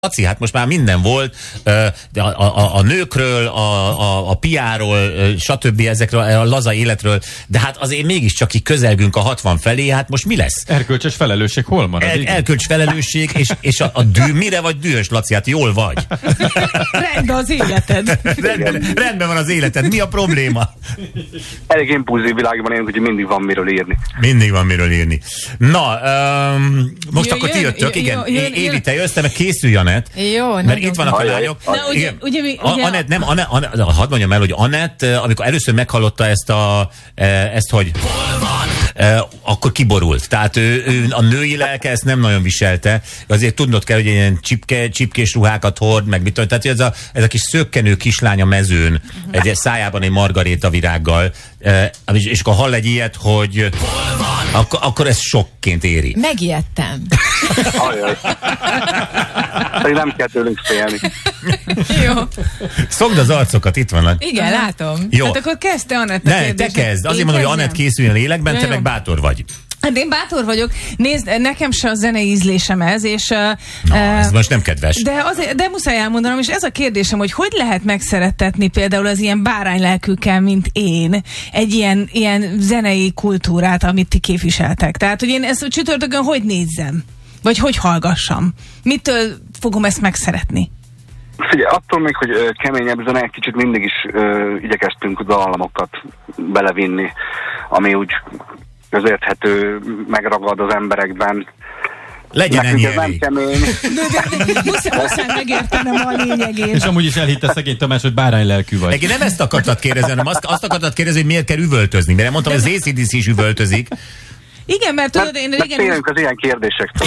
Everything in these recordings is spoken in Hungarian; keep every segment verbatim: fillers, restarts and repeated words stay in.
Laci, hát most már minden volt, a, a, a nőkről, a, a, a piáról, stb. Ezekről, a laza életről, de hát azért mégiscsak így közelgünk a hatvan felé, hát most mi lesz? Erkölcsös felelősség hol marad? El, erkölcs felelősség, és, és a, a dű, mire vagy dühös, Laci? Hát jól vagy. Rendben az életed. rendben, rendben van az életed. Mi a probléma? Elég impulzív világban élünk, hogy mindig van miről írni. Mindig van miről írni. Na, um, most Jö, akkor ti jön, jöttök, jön, igen. jön, Évi, jön. te jössz, te meg készülj, Anett. Jó, mert itt vannak a lányok. Na, ugye, ugye, mi, ugye, Anett, nem, Anett, Anett, hadd mondjam el, hogy Anett, amikor először meghallotta ezt a, ezt, hogy akkor kiborult. Tehát ő, ő a női lelke ezt nem nagyon viselte. Azért tudnod kell, hogy ilyen csipke, csipkés ruhákat hord, meg mit tudom. Tehát ez a, ez a kis szökkenő kislány a mezőn, egy szájában egy margaréta virággal, és, és akkor hall egy ilyet, hogy akkor, akkor ez sokként éri. Megijedtem. Ajaj. Pedig nem kell tőlünk félni. Jó. Szokd az arcokat, itt vannak. Igen, látom. Jó. Hát akkor kezdte Anett a Ne, te kérdést. kezd. Azért Én mondom, hogy kezdjem? Anett készüljön lélekben, Ja, te jó. meg bátor vagy. Hát én bátor vagyok. Nézd, nekem se a zenei ízlésem ez, és... Na, uh, ez most nem kedves. De, azért, de muszáj elmondanom, és ez a kérdésem, hogy hogy lehet megszerettetni például az ilyen báránylelkűkkel, mint én, egy ilyen, ilyen zenei kultúrát, amit ti képviseltek. Tehát, hogy én ezt a csütörtökön hogy nézzem? Vagy hogy hallgassam? Mitől fogom ezt megszeretni? Figyelj, attól még, hogy ö, keményebb zene, egy kicsit mindig is ö, igyekeztünk dallamokat belevinni, ami úgy közérthető, megragad az emberekben. Legyen ennyi Nekünk ez nem elég. kemény. De, de, de muszáj, muszáj megértenem a lényegét. És amúgy is elhitte szegény Tamás, hogy báránylelkű vagy. Neki nem ezt akartad kérdezni, hanem azt, azt akartad kérdezni, hogy miért kell üvöltözni. Mert mondtam, hogy az á cé dé cé is üvöltözik. Igen, mert tudod, én régen... Félünk az ilyen kérdésektől.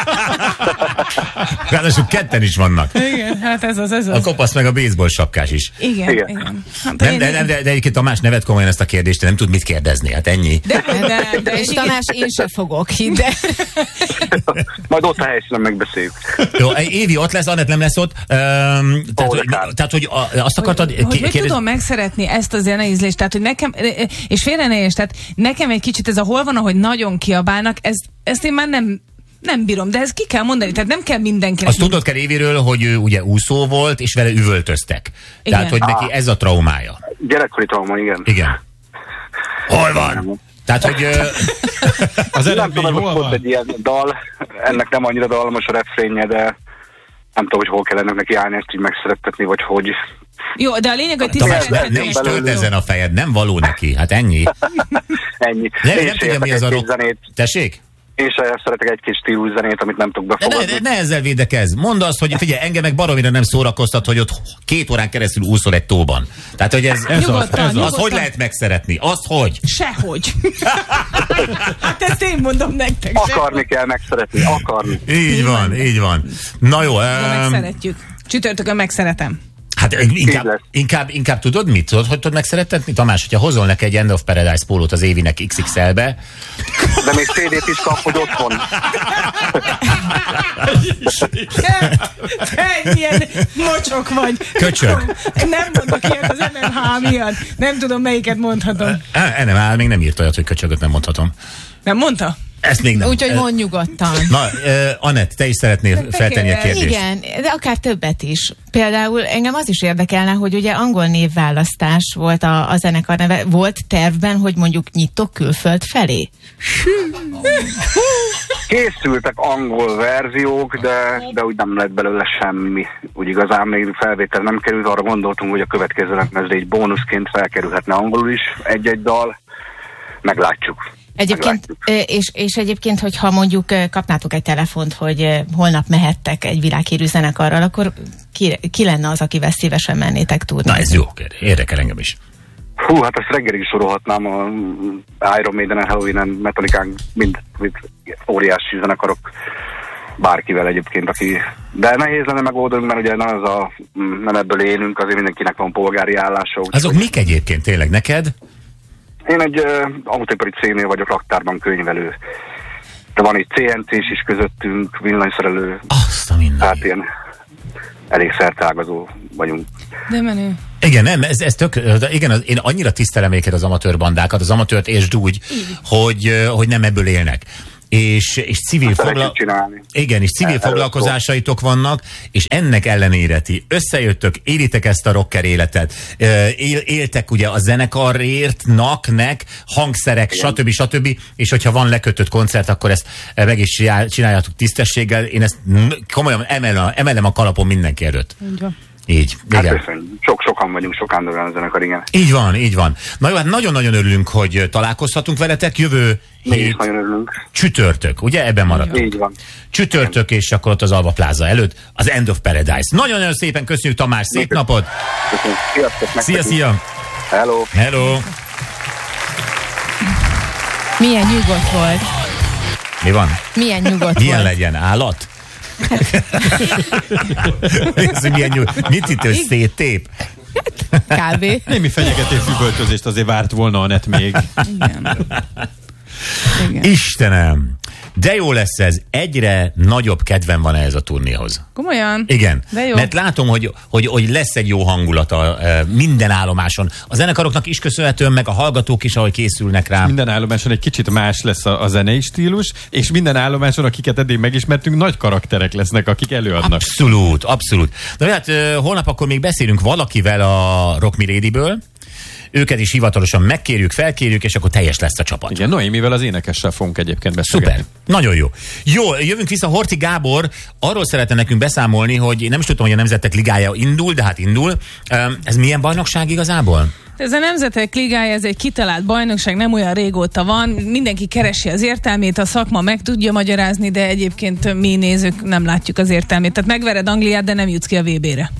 Ráadásul ketten is vannak. Igen, hát ez az, ez az. A kopasz meg a baseball sapkás is. Igen, igen. Igen. igen. Hát Nem, én- de, nem, de, de egyébként Tamás nevet komolyan ezt a kérdést, nem tud mit kérdezni. Hát ennyi. De, de, de, És Tamás, én se fogok, hidd el. Majd ott a helyszínen megbeszéljük. Jó, Évi ott lesz, Anett nem lesz ott. Um, tehát, hogy, akár. tehát, hogy a, azt akartad hogy, hogy, hogy kérdezni? tudom megszeretni ezt a zeneízlést, tehát, hogy nekem, és félre ne érts, tehát nekem egy kicsit ez a hol van, ahogy nagyon kiabálnak, ez, ezt én már nem, nem bírom, de ezt ki kell mondani, tehát nem kell mindenkinek. Azt tudod kell Éviről, hogy ő ugye úszó volt, és vele üvöltöztek. Igen. Tehát, hogy neki ez a traumája. Gyerekkori trauma, igen. Igen. Hol van? Tehát, hogy... ö, Az Nem eredmény tudom, hogy hol volt van? egy ilyen dal, ennek nem annyira dalmas a refrénje, de nem tudom, hogy hol kell ennek neki állni, ezt így megszerettetni, vagy hogy. Jó, de a lényeg, hogy ti Tamás, ne, szeretnétek. ne is tölt ezen a fejed, nem való neki. Hát ennyi. Ennyi. Nem, Én nem se tudja, mi értek az a egy-két rock. zenét. Tessék? Én sem szeretek egy-két stílus zenét, amit nem tudok De ne, befogadni. ne, ne ezzel védekezz. Mondd azt, hogy figyelj, engem meg baromira nem szórakoztat, hogy ott két órán keresztül úszol egy tóban. Tehát, hogy ez, Ez az, Nyugodtan, ez az az. hogy nyugodtan. lehet megszeretni? Azt hogy? Sehogy. Hát ezt én mondom nektek. Akarni kell megszeretni, akarni. Így van, így van. Na jó. De Um, megszeretjük. Csütörtökön megszeretem. hát Így inkább, lesz. inkább, inkább tudod mit? Tudod, hogy tudod megszerettetni? Tamás, hogyha hozol neki egy End of Paradise pólót az Évinek iksz iksz el-be, De még cé dét is kap, hogy otthon. Te milyen mocsok vagy. Köcsög. Nem mondok ilyet az em em há miatt. Nem tudom, melyiket mondhatom. E, nem áll, még nem írt olyat, hogy köcsögöt nem mondhatom. Nem mondta? Ezt még nem. Úgyhogy E, mondj nyugodtan. Na, uh, Anett, te is szeretnél te feltenni a kérdezz. kérdést. Igen, de akár többet is. Például engem az is érdekelne, hogy ugye angol névválasztás volt a, a zenekar neve. Volt tervben, hogy mondjuk nyitok külföld felé? Készültek angol verziók, de, de úgy nem lett belőle semmi. Úgy igazán még felvétel nem került, arra gondoltunk, hogy a következő lemezre egy bónuszként felkerülhetne angolul is egy-egy dal. Meglátjuk. Egyébként, ö, és, és egyébként, hogyha mondjuk ö, kapnátok egy telefont, hogy ö, holnap mehettek egy világhírű zenekarral, akkor ki, ki lenne az, akivel szívesen mennétek tudni? Na, ez jó kérdés. Érdekel engem is. Hú, hát ezt reggelig sorolhatnám a Iron Maiden-en, Halloween-en, Metallicán, mind, mind óriási zenekarok, bárkivel egyébként, aki... De nehéz lenne megoldani, mert ugye nem, ez a, nem ebből élünk, azért mindenkinek van polgári állása. Azok mik egyébként tényleg neked? Én egy uh, autóipari cégnél vagyok, raktárban könyvelő. De van egy cé en cés is közöttünk, villanyszerelő, Azt a minden. tehát ilyen elég szerteágazó vagyunk. De menő. Igen, nem, ez, ez tök, de igen, az, én annyira tisztelem őket az amatőr bandákat, az amatőrt értsd úgy, hogy, hogy nem ebből élnek. és, és civil, fogla... Igen, és civil foglalkozásaitok vannak, és ennek ellenére ti összejöttök, élitek ezt a rocker életet, Él, éltek ugye a zenekarért, nak-nek, hangszerek, igen. stb. stb. És hogyha van lekötött koncert, akkor ezt meg is csináljátok tisztességgel. Én ezt komolyan emelem, emelem a kalapon mindenki előtt. Így, hát sok-sokan vagyunk, sokan a zenekar, igen. Így van, így van. Na jó, hát nagyon-nagyon örülünk, hogy találkozhatunk veletek. Jövő hét csütörtök, ugye? Ebben maradt. Így van. Csütörtök, igen. És akkor ott az Alva Plaza előtt az End of Paradise. Nagyon-nagyon szépen köszönjük, Tamás, szép Köszönjük. napot! Köszönjük. Szia, szia! Hello! Hello! Milyen nyugodt volt. Mi van? Milyen nyugodt Milyen volt. legyen? Állat? Milyen nyugodt? Mit itt ő széttép? Kb. Némi fenyegetés üvöltözést azért várt volna a net még. Igen. Igen. Istenem! De jó lesz ez. Egyre nagyobb kedvem van ehhez a turnéhoz. Komolyan? Igen. De jó. Mert látom, hogy, hogy, hogy lesz egy jó hangulata minden állomáson. A zenekaroknak is köszönhetően, meg a hallgatók is, ahogy készülnek rá. Minden állomáson egy kicsit más lesz a, a zenei stílus, és minden állomáson, akiket eddig megismertünk, nagy karakterek lesznek, akik előadnak. Abszolút, abszolút. De hát holnap akkor még beszélünk valakivel a Rock Me Lady-ből. Őket is hivatalosan megkérjük, felkérjük, és akkor teljes lesz a csapat. Igen, Noémivel az énekessel fogunk egyébként beszélgetni. Szuper, nagyon jó. Jó, jövünk vissza. Horthy Gábor arról szeretne nekünk beszámolni, hogy én nem is tudtam, hogy a Nemzetek Ligája indul, de hát indul. Ez milyen bajnokság igazából? Ez a Nemzetek Ligája, ez egy kitalált bajnokság, nem olyan régóta van, mindenki keresi az értelmét, a szakma meg tudja magyarázni, de egyébként mi nézők nem látjuk az értelmét. Tehát megvered Angliát, de nem jutsz ki a vé bé-re.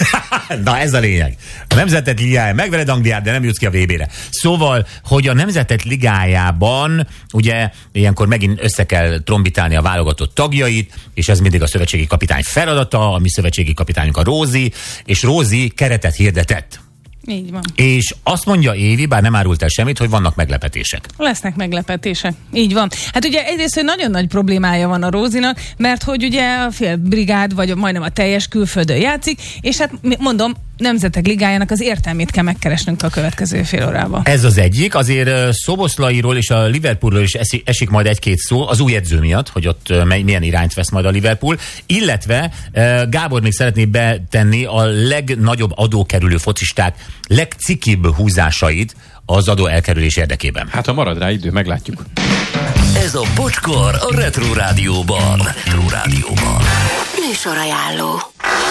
Na ez a lényeg. A Nemzetek Ligája megvered Angliát, de nem jutsz ki a vé bé-re. Szóval, hogy a Nemzetek Ligájában ugye ilyenkor megint össze kell trombitálni a válogatott tagjait, és ez mindig a szövetségi kapitány feladata, a mi szövetségi kapitányunk a Rózi, és Rózi keretet hirdetett. Így van. És azt mondja Évi, bár nem árult el semmit, hogy vannak meglepetések. Lesznek meglepetések. Így van. Hát ugye egyrészt, hogy nagyon nagy problémája van a Rózinak, mert hogy ugye a fél brigád, vagy majdnem a teljes külföldön játszik, és hát mondom, Nemzetek Ligájának az értelmét kell megkeresnünk a következő fél órában. Ez az egyik. Azért Szoboszlairól és a Liverpoolról is esik majd egy-két szó az új edző miatt, hogy ott milyen irányt vesz majd a Liverpool, illetve Gábor még szeretné betenni a legnagyobb adókerülő focisták legcikibb húzásait az adó elkerülés érdekében. Hát ha marad rá idő, meglátjuk. Ez a Bocskor a Retro Rádióban. Retro Rádióban. Műsorajánló.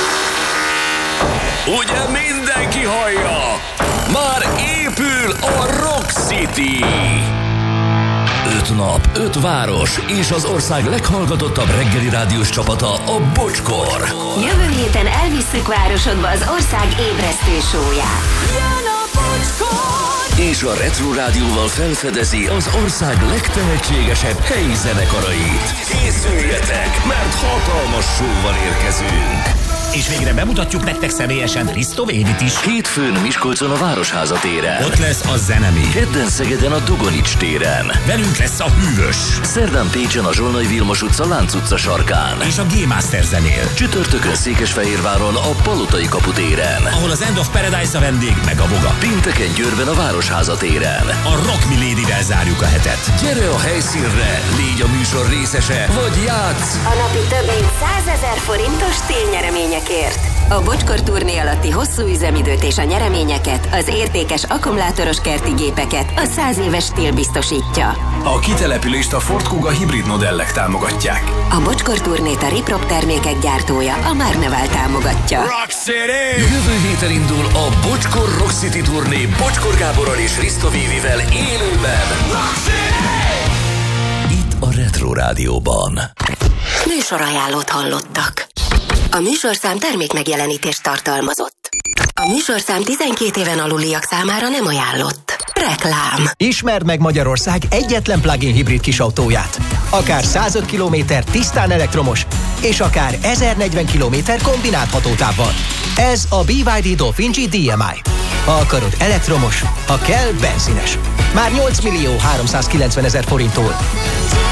Ugye mindenki hallja? Már épül a Rock City! Öt nap, öt város és az ország leghallgatottabb reggeli rádiós csapata, a Bocskor. Jövő héten elvisszük városodba az ország ébresztő sóját. Jön a Bocskor! És a Retro Rádióval felfedezi az ország legtehetségesebb helyi zenekarait. Készüljetek, mert hatalmas showval érkezünk! És végre bemutatjuk nektek személyesen Risto Védit is. Hétfőn Miskolcon a Városháza téren. Ott lesz a Zenemi. Kedden Szegeden a Dugonics téren. Velünk lesz a Hűvös. Szerdán Pécsen a Zsolnai Vilmos utca Lánc utca sarkán. És a G-Master zenél. Csütörtökön Székesfehérváron a Palotai kapu téren. Ahol az End of Paradise a vendég, meg a Voga. Pénteken Győrben a Városháza téren. A Rock Me Lady-vel zárjuk a hetet. Gyere a helyszínre, légy a műsor részese, vagy játsz! A napi több mint százezer forintos télnyereményekért. A Bocskor turné alatti hosszú üzemidőt és a nyereményeket, az értékes akkumulátoros kerti gépeket a száz éves tél biztosítja. A kitelepülést a Ford Kuga hibrid modellek támogatják. A Bocskor turnét a Riprop termékek gyártója, a Márneval támogatja. Rock City! Jövő héten indul a Bocskor Rock City turné Bocskor Gáborral és Risto Vévivel élőben. Rock City! Itt a Retro Rádióban. Műsorajánlót hallottak. A műsorszám termékmegjelenítést tartalmazott. A műsorszám tizenkét éven aluliak számára nem ajánlott. Reklám. Ismerd meg Magyarország egyetlen plug-in hibrid kisautóját. Akár százöt kilométer tisztán elektromos, és akár ezernegyven kilométer kombinált hatótávval. Ez a bé vé dé Dolphin G dé em i. Ha akarod elektromos, ha kell benzines. Már nyolc millió háromszázkilencven ezer forinttól.